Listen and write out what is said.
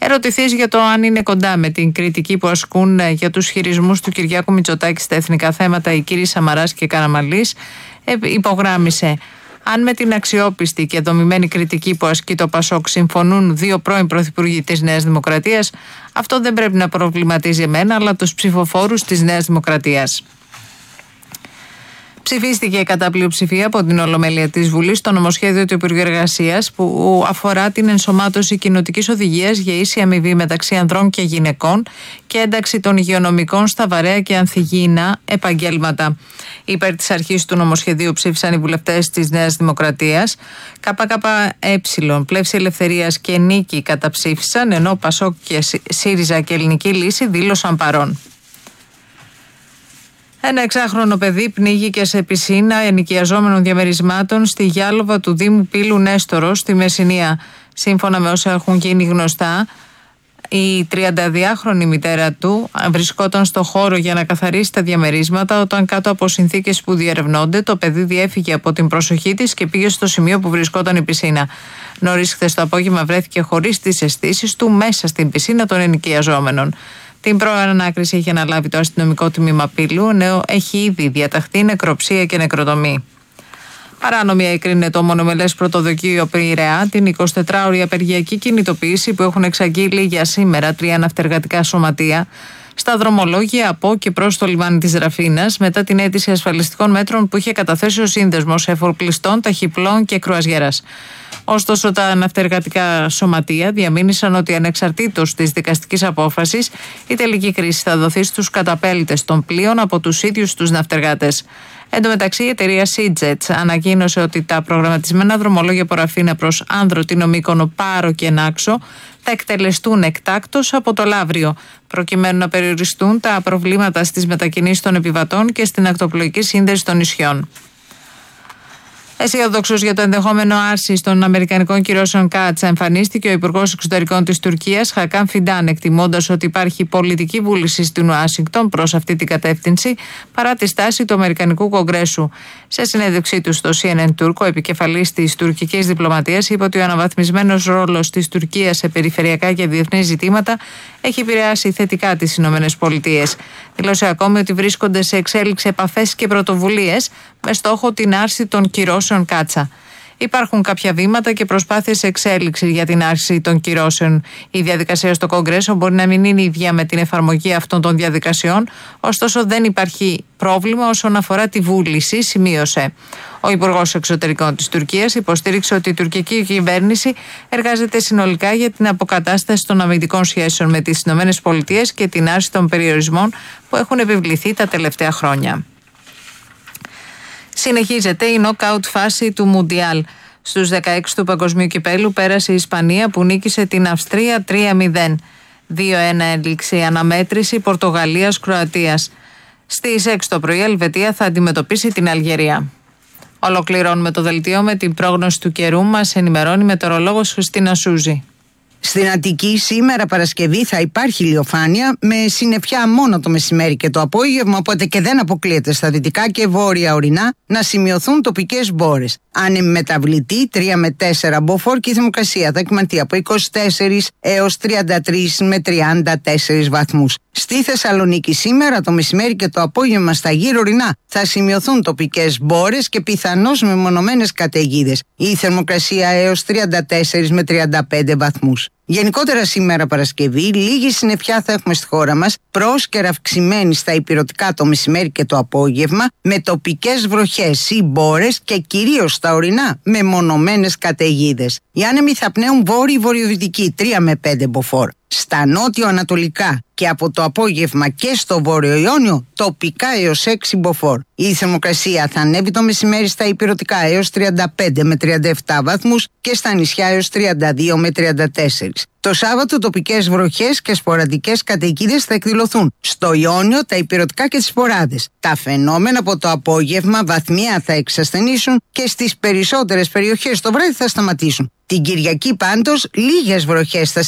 Ερωτηθείς για το αν είναι κοντά με την κριτική που ασκούν για τους χειρισμούς του Κυριάκου Μητσοτάκη στα εθνικά θέματα οι κύριοι Σαμαράς και Καραμανλής, υπογράμμισε: αν με την αξιόπιστη και δομημένη κριτική που ασκεί το ΠΑΣΟΚ συμφωνούν δύο πρώην πρωθυπουργοί της Νέας Δημοκρατίας, αυτό δεν πρέπει να προβληματίζει εμένα, αλλά τους ψηφοφόρους της Νέας Δημοκρατίας. Ψηφίστηκε κατά πλειοψηφία από την Ολομέλεια της Βουλής το νομοσχέδιο του Υπουργείου Εργασίας που αφορά την ενσωμάτωση κοινοτικής οδηγίας για ίση αμοιβή μεταξύ ανδρών και γυναικών και ένταξη των υγειονομικών στα βαρέα και ανθυγιεινά επαγγέλματα. Υπέρ της αρχής του νομοσχεδίου ψήφισαν οι βουλευτές της Νέας Δημοκρατίας. ΚΚΕ, Πλεύση Ελευθερίας και Νίκη καταψήφισαν, ενώ ΠΑΣΟΚ και ΣΥΡΙΖΑ και Ελληνική Λύση δήλωσαν παρόν. Ένα 6χρονο παιδί πνίγηκε σε πισίνα ενοικιαζόμενων διαμερισμάτων στη Γιάλοβα του Δήμου Πύλου Νέστορο στη Μεσσηνία. Σύμφωνα με όσα έχουν γίνει γνωστά, η 32χρονη μητέρα του βρισκόταν στο χώρο για να καθαρίσει τα διαμερίσματα όταν, κάτω από συνθήκες που διερευνώνται, το παιδί διέφυγε από την προσοχή της και πήγε στο σημείο που βρισκόταν η πισίνα. Νωρίς χθες το απόγευμα βρέθηκε χωρίς τις αισθήσεις του μέσα στην πισίνα των ενοικιαζόμενων. Την προανάκριση έχει αναλάβει το αστυνομικό τμήμα Πύλου, ενώ έχει ήδη διαταχθεί νεκροψία και νεκροτομή. Παράνομη έκρινε το μονομελές πρωτοδικείο Πειραιά την 24ωρη απεργιακή κινητοποίηση που έχουν εξαγγείλει για σήμερα 3 ναυτεργατικά σωματεία στα δρομολόγια από και προς το λιμάνι της Ραφίνας, μετά την αίτηση ασφαλιστικών μέτρων που είχε καταθέσει ο Σύνδεσμος Εφοπλιστών, Ταχυπλών και Κρουαζιέρας. Ωστόσο, τα ναυτεργατικά σωματεία διαμήνυσαν ότι ανεξαρτήτως της δικαστικής απόφασης, η τελική κρίση θα δοθεί στους καταπέλτες των πλοίων από τους ίδιους τους ναυτεργάτες. Εν τω μεταξύ, η εταιρεία SeaJets ανακοίνωσε ότι τα προγραμματισμένα δρομολόγια από Ραφίνα προς Άνδρο, Τίνο, Μύκονο, Πάρο και Νάξο θα εκτελεστούν εκτάκτως από το Λαύριο, προκειμένου να περιοριστούν τα προβλήματα στις μετακινήσεις των επιβατών και στην ακτοπλοϊκή σύνδεση των νησιών. Αισιόδοξος για το ενδεχόμενο άρσης των αμερικανικών κυρώσεων Κάτσα, εμφανίστηκε ο Υπουργός Εξωτερικών της Τουρκίας, Χακάν Φιντάν, εκτιμώντας ότι υπάρχει πολιτική βούληση στην Ουάσιγκτον προς αυτή την κατεύθυνση, παρά τη στάση του Αμερικανικού Κογκρέσου. Σε συνέντευξή του στο CNN Turk, ο επικεφαλής της τουρκικής διπλωματίας είπε ότι ο αναβαθμισμένος ρόλος της Τουρκίας σε περιφερειακά και διεθνή ζητήματα έχει επηρεάσει θετικά τις ΗΠΑ. Δήλωσε ακόμη ότι βρίσκονται σε εξέλιξη επαφές και πρωτοβουλίες με στόχο την άρση των κυρώσεων Κάτσα. Υπάρχουν κάποια βήματα και προσπάθειες εξέλιξη για την άρση των κυρώσεων. Η διαδικασία στο Κογκρέσο μπορεί να μην είναι ίδια με την εφαρμογή αυτών των διαδικασιών, ωστόσο δεν υπάρχει πρόβλημα όσον αφορά τη βούληση, σημείωσε. Ο Υπουργός Εξωτερικών της Τουρκίας υποστήριξε ότι η τουρκική κυβέρνηση εργάζεται συνολικά για την αποκατάσταση των αμυντικών σχέσεων με τις ΗΠΑ και την άρση των περιορισμών που έχουν επιβληθεί τα τελευταία χρόνια. Συνεχίζεται η νοκάουτ φάση του Μουντιάλ. Στους 16 του Παγκοσμίου Κυπέλλου πέρασε η Ισπανία που νίκησε την Αυστρία 3-0. 2-1 έληξε η αναμέτρηση Πορτογαλίας-Κροατίας. Στις 6 το πρωί η Ελβετία θα αντιμετωπίσει την Αλγερία. Ολοκληρώνουμε το δελτίο με την πρόγνωση του καιρού. Μας ενημερώνει η μετεωρολόγος Χριστίνα Σούζη. Στην Αττική σήμερα Παρασκευή θα υπάρχει ηλιοφάνεια με συννεφιά μόνο το μεσημέρι και το απόγευμα, οπότε και δεν αποκλείεται στα δυτικά και βόρεια ορεινά να σημειωθούν τοπικές μπόρες. Άνεμη μεταβλητή 3 με 4 μποφόρ και η θερμοκρασία θα εκμανθεί από 24 έως 33 με 34 βαθμούς. Στη Θεσσαλονίκη σήμερα το μεσημέρι και το απόγευμα στα γύρω ορεινά θα σημειωθούν τοπικές μπόρες και πιθανώς μεμονωμένες καταιγίδες. Η θερμοκρασία έως 34 με 35 βαθμούς. Γενικότερα σήμερα Παρασκευή, λίγη συννεφιά θα έχουμε στη χώρα μας, πρόσκαιρα αυξημένη στα ηπειρωτικά το μεσημέρι και το απόγευμα, με τοπικές βροχές ή μπόρες και κυρίως στα ορεινά με μονομένες καταιγίδες. Οι άνεμοι θα πνέουν βόρειο-βορειοδυτική 3 με 5 μποφόρ. Στα νότιο-ανατολικά και από το απόγευμα και στο βόρειο Ιόνιο τοπικά έως 6 μποφόρ. Η θερμοκρασία θα ανέβει το μεσημέρι στα ηπειρωτικά έως 35 με 37 βαθμούς και στα νησιά έως 32 με 34. Το Σάββατο τοπικές βροχές και σποραδικές καταιγίδες θα εκδηλωθούν στο Ιόνιο, τα ηπειρωτικά και τις σποράδες. Τα φαινόμενα από το απόγευμα βαθμία θα εξασθενήσουν και στις περισσότερες περιοχές το βράδυ θα σταματήσουν. Την Κυριακή πάντως λίγες βροχές θα